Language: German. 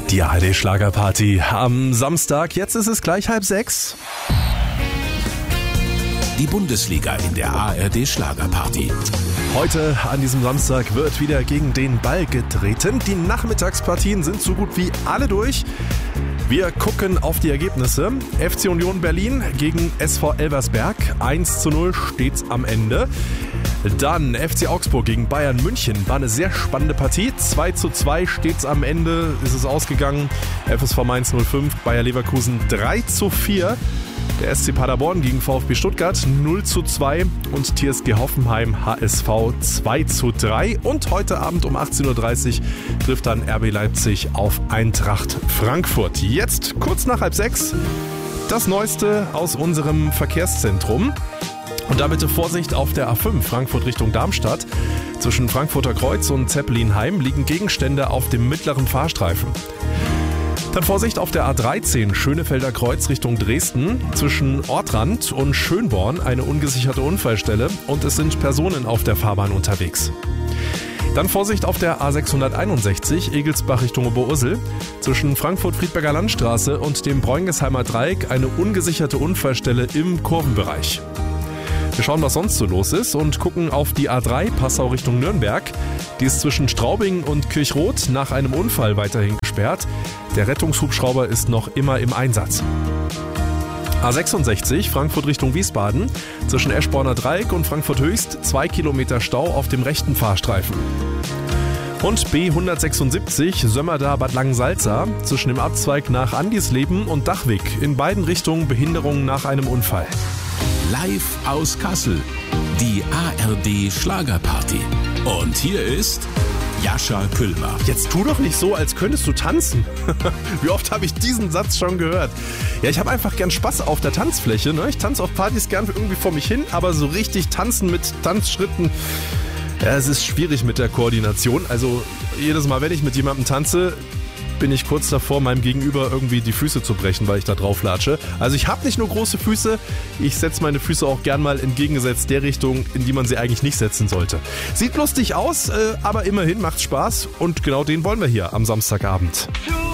Die ARD-Schlagerparty am Samstag. Jetzt ist es gleich 5:30. Die Bundesliga in der ARD-Schlagerparty. Heute an diesem Samstag wird wieder gegen den Ball getreten. Die Nachmittagspartien sind so gut wie alle durch. Wir gucken auf die Ergebnisse. FC Union Berlin gegen SV Elversberg. 1:0 steht's am Ende. Dann FC Augsburg gegen Bayern München. War eine sehr spannende Partie. 2:2 steht's am Ende. Ist es ausgegangen. FSV Mainz 05, Bayer Leverkusen 3:4. Der SC Paderborn gegen VfB Stuttgart 0:2 und TSG Hoffenheim HSV 2:3. Und heute Abend um 18:30 Uhr trifft dann RB Leipzig auf Eintracht Frankfurt. Jetzt kurz nach 5:30 das Neueste aus unserem Verkehrszentrum. Und da bitte Vorsicht auf der A5 Frankfurt Richtung Darmstadt. Zwischen Frankfurter Kreuz und Zeppelinheim liegen Gegenstände auf dem mittleren Fahrstreifen. Dann Vorsicht auf der A13 Schönefelder Kreuz Richtung Dresden. Zwischen Ortrand und Schönborn eine ungesicherte Unfallstelle und es sind Personen auf der Fahrbahn unterwegs. Dann Vorsicht auf der A661 Egelsbach Richtung Oberursel. Zwischen Frankfurt-Friedberger Landstraße und dem Bräungesheimer Dreieck eine ungesicherte Unfallstelle im Kurvenbereich. Wir schauen, was sonst so los ist und gucken auf die A3 Passau Richtung Nürnberg. Die ist zwischen Straubing und Kirchroth nach einem Unfall weiterhin gesperrt. Der Rettungshubschrauber ist noch immer im Einsatz. A66 Frankfurt Richtung Wiesbaden. Zwischen Eschborner Dreieck und Frankfurt Höchst 2 Kilometer Stau auf dem rechten Fahrstreifen. Und B176 Sömmerda-Bad Langensalza. Zwischen dem Abzweig nach Andisleben und Dachwig in beiden Richtungen Behinderungen nach einem Unfall. Live aus Kassel, die ARD-Schlagerparty. Und hier ist Jascha Küllmer. Jetzt tu doch nicht so, als könntest du tanzen. Wie oft habe ich diesen Satz schon gehört? Ja, ich habe einfach gern Spaß auf der Tanzfläche. Ne? Ich tanze auf Partys gern irgendwie vor mich hin, aber so richtig tanzen mit Tanzschritten, ja, es ist schwierig mit der Koordination. Also jedes Mal, wenn ich mit jemandem tanze, bin ich kurz davor, meinem Gegenüber irgendwie die Füße zu brechen, weil ich da drauf latsche. Also ich habe nicht nur große Füße, ich setze meine Füße auch gern mal entgegengesetzt der Richtung, in die man sie eigentlich nicht setzen sollte. Sieht lustig aus, aber immerhin macht's Spaß und genau den wollen wir hier am Samstagabend.